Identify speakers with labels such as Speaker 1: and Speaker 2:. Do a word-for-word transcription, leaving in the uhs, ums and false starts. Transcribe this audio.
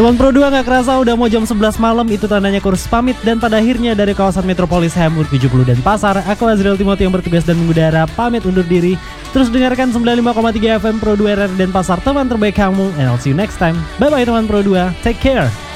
Speaker 1: Teman Pro dua gak kerasa udah mau jam sebelas malam, itu tandanya kurs pamit. Dan pada akhirnya dari kawasan Metropolis Hamburg tujuh puluh dan Pasar, aku Azriel Timothy yang bertugas dan mengudara pamit undur diri. Terus dengarkan sembilan puluh lima koma tiga F M Pro dua R R dan Pasar, teman terbaik kamu. And I'll see you next time. Bye bye teman Pro dua, take care.